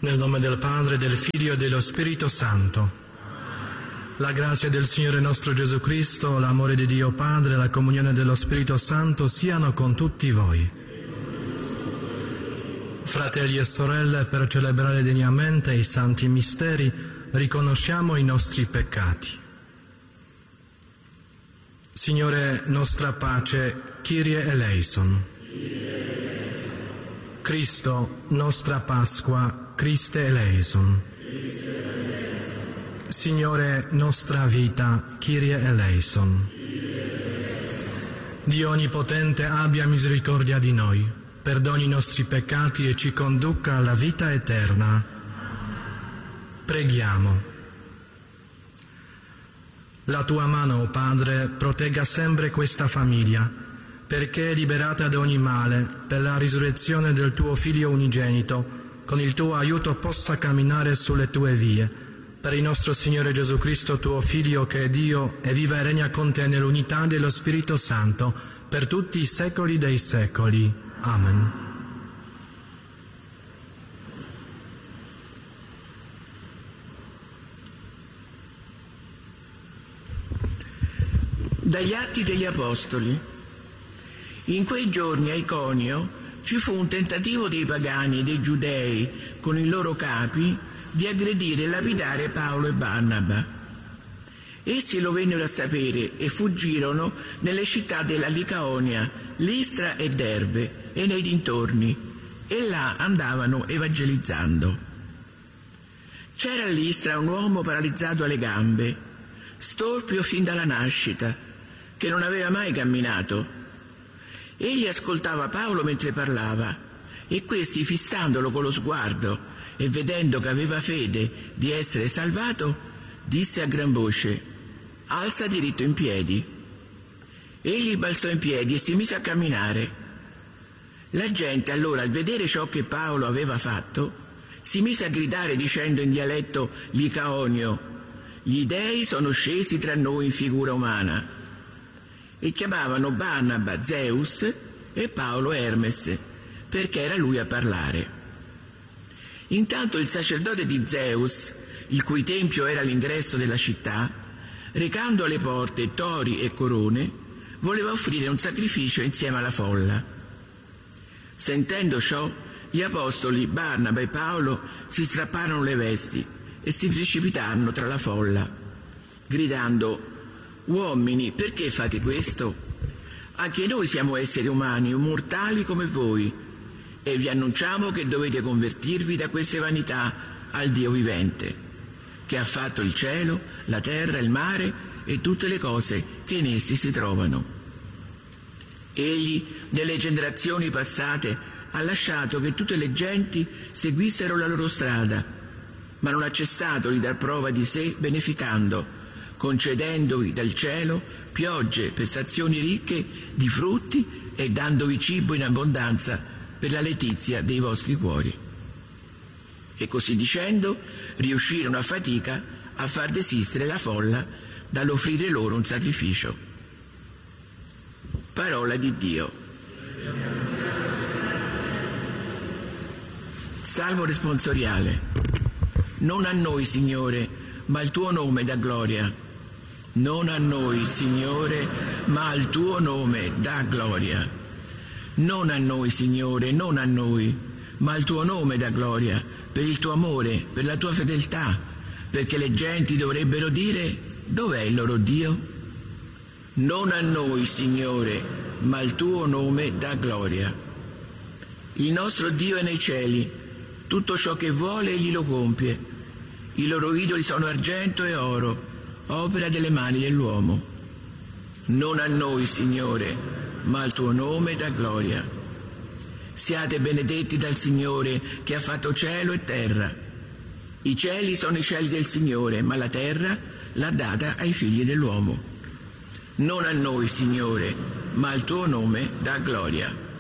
Nel nome del Padre, del Figlio e dello Spirito Santo. La grazia del Signore nostro Gesù Cristo, l'amore di Dio Padre e la comunione dello Spirito Santo siano con tutti voi. Fratelli e sorelle, per celebrare degnamente i santi misteri, riconosciamo i nostri peccati. Signore, nostra pace, Kyrie eleison. Cristo, nostra Pasqua, Christe eleison. Signore, nostra vita, Kyrie eleison. Dio Onnipotente abbia misericordia di noi, perdoni i nostri peccati e ci conduca alla vita eterna. Preghiamo. La tua mano, o Padre, protegga sempre questa famiglia, perché, liberata da ogni male, per la risurrezione del tuo Figlio unigenito, con il tuo aiuto possa camminare sulle tue vie. Per il nostro Signore Gesù Cristo, tuo Figlio, che è Dio e vive e regna con te nell'unità dello Spirito Santo, per tutti i secoli dei secoli. Amen. Dagli Atti degli Apostoli. In quei giorni a Iconio ci fu un tentativo dei pagani e dei giudei, con i loro capi, di aggredire e lapidare Paolo e Barnaba. Essi lo vennero a sapere e fuggirono nelle città della Licaonia, Listra e Derbe e nei dintorni, e là andavano evangelizzando. C'era a Listra un uomo paralizzato alle gambe, storpio fin dalla nascita, che non aveva mai camminato. Egli ascoltava Paolo mentre parlava, e questi, fissandolo con lo sguardo e vedendo che aveva fede di essere salvato, disse a gran voce: «Alza diritto in piedi». Egli balzò in piedi e si mise a camminare. La gente allora, al vedere ciò che Paolo aveva fatto, si mise a gridare dicendo in dialetto licaonio: «Gli dei sono scesi tra noi in figura umana». E chiamavano Barnaba Zeus e Paolo Hermes, perché era lui a parlare. Intanto il sacerdote di Zeus, il cui tempio era all'ingresso della città, recando alle porte tori e corone, voleva offrire un sacrificio insieme alla folla. Sentendo ciò, gli apostoli Barnaba e Paolo si strapparono le vesti e si precipitarono tra la folla, gridando: «Uomini, perché fate questo? Anche noi siamo esseri umani, mortali come voi, e vi annunciamo che dovete convertirvi da queste vanità al Dio vivente, che ha fatto il cielo, la terra, il mare e tutte le cose che in essi si trovano. Egli, nelle generazioni passate, ha lasciato che tutte le genti seguissero la loro strada, ma non ha cessato di dar prova di sé beneficando, concedendovi dal cielo piogge per stazioni ricche di frutti e dandovi cibo in abbondanza per la letizia dei vostri cuori». E così dicendo riuscirono a fatica a far desistere la folla dall'offrire loro un sacrificio. Parola di Dio. Salmo responsoriale. Non a noi, Signore, ma al tuo nome dà gloria. Non a noi, Signore, ma al tuo nome dà gloria. Non a noi, Signore, non a noi, ma al tuo nome dà gloria, per il tuo amore, per la tua fedeltà, perché le genti dovrebbero dire: dov'è il loro Dio? Non a noi, Signore, ma al tuo nome dà gloria. Il nostro Dio è nei cieli, tutto ciò che vuole egli lo compie. I loro idoli sono argento e oro, opera delle mani dell'uomo. Non a noi, Signore, ma al tuo nome dà gloria. Siate benedetti dal Signore, che ha fatto cielo e terra. I cieli sono i cieli del Signore, ma la terra l'ha data ai figli dell'uomo. Non a noi, Signore, ma al tuo nome dà gloria.